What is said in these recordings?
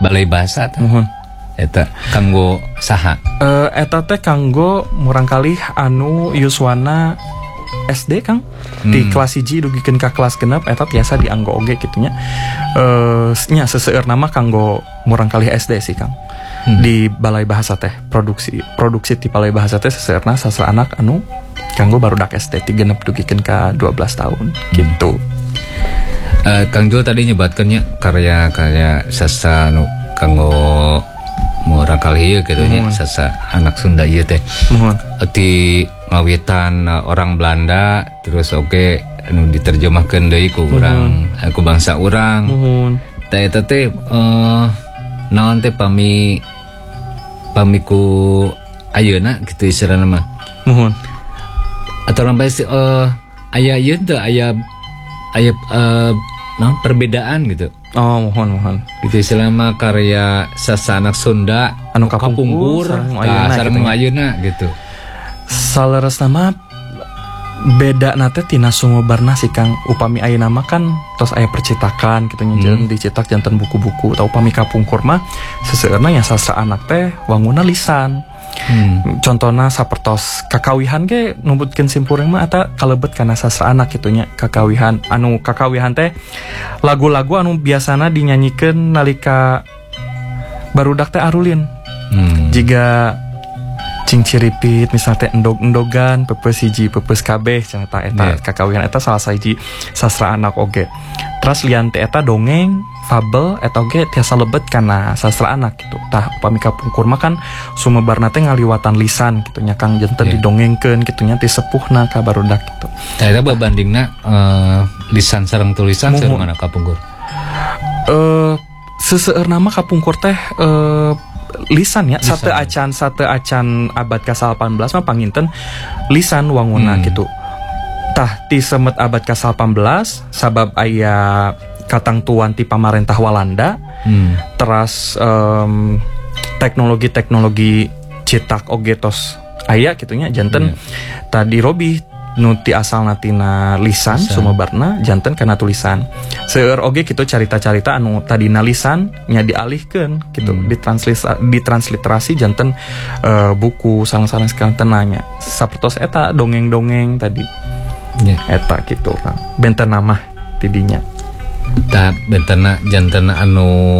balai bahasa teh. Mohon. Eta kanggo saha? Eta teh kanggo murangkalih anu yuswana SD Kang di kelas 1 dugikeun ka kelas 6 eta tiasa dianggo oge kitu nya. Nya seseueur nama kanggo murangkalih SD sih Kang. Di balai bahasa teh produksi di balai bahasa teh seseurna sastra anak anu kanggo barudak SD 3 dugikeun ka 12 tahun gitu. Kang Jul tadi nyebatkannya karya-karya sastra anu kanggo murangkalih gitu nya sastra anak Sunda ieu teh. Mohon. Ti ngawitan orang Belanda terus oke anu diterjemahkeun deui ku urang ku bangsa urang. Mohon. Tah eta teh naon teh pamiku ayeuna gitu istilahna mah. Mohon. Atau lampai aya ieu teh aya naon perbedaan gitu. Oh, mohon. Gitu istilahna karya sastra anak Sunda Anu kapungkur sareng ayeuna gitu. Saleresna mah beda nate tina sumobarna sih Kang. Upami ayeuna mah kan tos aya percetakan kitu nya jeung dicetak janten buku-buku. Tah upami kapungkur mah seseueurna nya sastra anak teh wangunna lisan. Contohna sapertos kakawihan ge numbutkeun simpureung mah eta kalebet kana sastra anak kitu nya. Kakawihan teh lagu-lagu anu biasana dinyanyikeun nalika barudak teh arulin. Jiga cing ciripit misalnya endog-endogan pepes hiji pepes kabeh cenah eta kakawihan eta salah sahiji sastra anak oge. Terus lian teh eta dongeng fabel eta oge tiasa lebet kana sastra anak gitu. Tah upami kapungkur mah kan sumebarna teh ngaliwatan lisan kitu nya Kang janten didongengkeun kitu nya ti sepuhna ka barudak gitu. Tah eta babandingna lisan sareng tulisan sareng anak kapungkur. Seseueurna mah kapungkur teh lisan ya sate acan abad ke-18 mah panginten lisan wanguna gitu. Tah ti semet abad ke-18 sabab aya katangtuan ti pamarentah Walanda. Teras teknologi cetak oge tos aya kitu nya janten tadi robih nu ti asalna tina lisan sumebarna janten kana tulisan. Seueur oge kitu carita-carita anu tadina lisan nya dialihkeun kitu ditransliterasi janten buku sareng-sareng sekanten nanya. Sapertos eta dongeng-dongeng tadi. Eta kitu Kang. Bentena mah tidinya. Tah bentena janten anu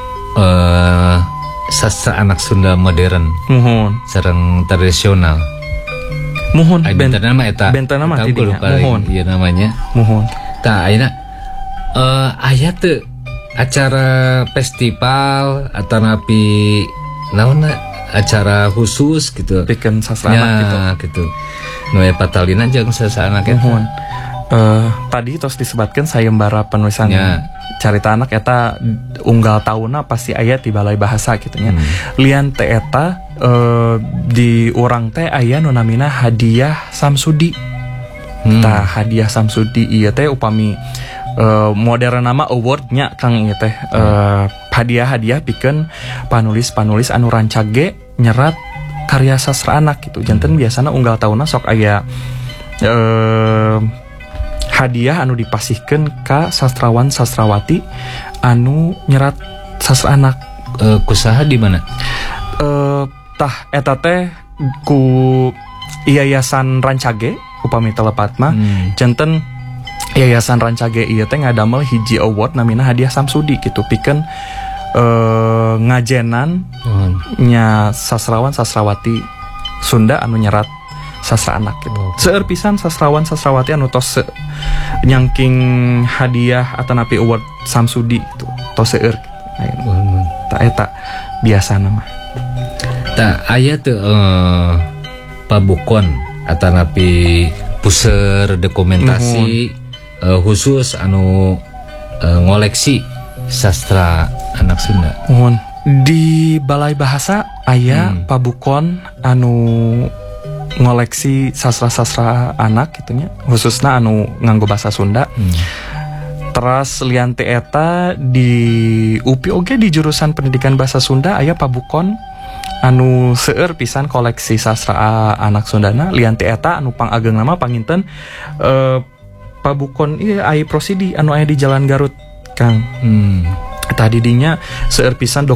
sastra anak Sunda modern. Mohon. Sareng tradisional. Mohon bentena mah eta. Bentena mah tidinya. Mohon. Ieu namanya. Mohon. Tah ayeuna aya teu acara festival atau napi naonna acara khusus gitu. Pikeun sastra anak gitu. Nu patalina jeung sastra anak eta. Tadi tos disebutkeun sayembara penulisan carita anak eta unggal tahunna pasti aya di balai bahasa gitu nya. Lian teh eta di urang teh aya nu namina hadiah Samsudi. Tah hadiah Samsudi ieu teh upami modern nama award-nya Kang ieu teh hadiah pikeun panulis-panulis anu rancage nyerat karya sastra anak gitu. Janten biasana unggal tahunna sok aya hadiah anu dipasihkeun ka sastrawan sastrawati anu nyerat sastra anak. Kusaha di mana? Tah eta teh ku Yayasan Rancage upami telepat mah janten Yayasan Rancage ieu teh ngadamel hiji award namina hadiah Samsudi gitu pikeun ngajenan nya sastrawan sastrawati Sunda anu nyerat sastra anak gitu. Seueur pisan sastrawan sastrawati anu tos nyangking hadiah atanapi award Samsudi gitu. Tos seueur gitu. Ta eta biasana mah. Tah aya teu pabukon atanapi puser dokumentasi khusus anu ngoleksi sastra anak Sunda. Mohon. Di Balai Bahasa aya pabukon anu ngoleksi sastra-sastra anak gitunya khususna anu nganggo bahasa Sunda. Teras lian teh eta di UPI oge di jurusan pendidikan bahasa Sunda aya pabukon anu seueur pisan koleksi sastra anak Sundana. Lian teh eta anu pangageng nama panginten pabukon ieu ai prosidi anu aya di Jalan Garut Kang. Tadi dinya seueur pisan